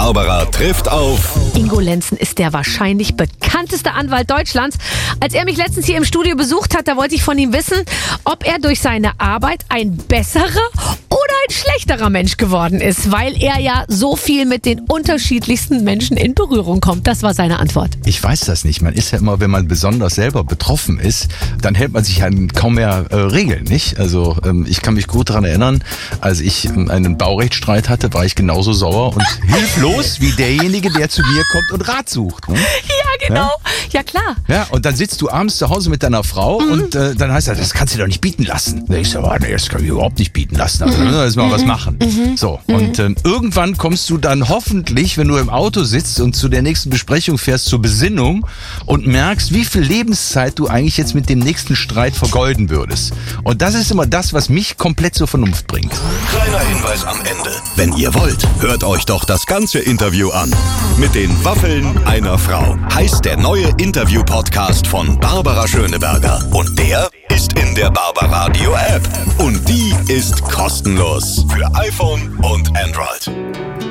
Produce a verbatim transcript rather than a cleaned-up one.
Barbara trifft auf... Ingo Lenzen ist der wahrscheinlich bekannteste Anwalt Deutschlands. Als er mich letztens hier im Studio besucht hat, da wollte ich von ihm wissen, ob er durch seine Arbeit ein besserer oder ein schlechterer Mensch geworden ist, weil er ja so viel mit den unterschiedlichsten Menschen in Berührung kommt. Das war seine Antwort. Ich weiß das nicht. Man ist ja immer, wenn man besonders selber betroffen ist, dann hält man sich an kaum mehr äh, Regeln, nicht? Also ähm, ich kann mich gut daran erinnern, als ich ähm, einen Baurechtsstreit hatte, war ich genauso sauer und hilflos wie derjenige, der zu mir kommt und Rat sucht. Ne? Ja, genau. Ja? ja, klar. Ja, und dann sitzt du abends zu Hause mit deiner Frau mhm. und äh, dann heißt das, das kannst du doch nicht bieten lassen. Da ich so, nee, das kann ich überhaupt nicht bieten lassen. Also, mhm. müssen wir mal was machen. Mhm. So, mhm. und äh, irgendwann kommst du dann hoffentlich, wenn du im Auto sitzt und zu der nächsten Besprechung fährst, zur Besinnung und merkst, wie viel Lebenszeit du eigentlich jetzt mit dem nächsten Streit vergeuden würdest. Und das ist immer das, was mich komplett zur Vernunft bringt. Kleiner Hinweis am Ende. Wenn ihr wollt, hört euch doch das ganze Interview an. Mit den Waffeln einer Frau heißt der neue Interview-Podcast von Barbara Schöneberger. Und der ist in der Barbaradio App. Und die ist kostenlos für iPhone und Android.